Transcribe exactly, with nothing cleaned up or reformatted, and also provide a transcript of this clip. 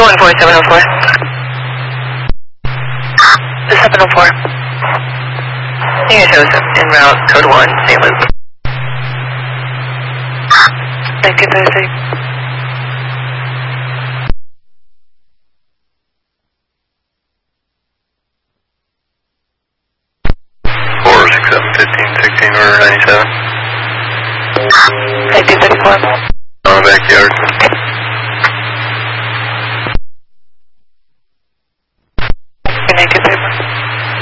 one four, seven oh four. The seven oh four. Here shows en route, code one, Saint Luke. Thank you, Thursday. four six seven fifteen sixteen order ninety-seven. Thank you, thirty-four. On the backyard.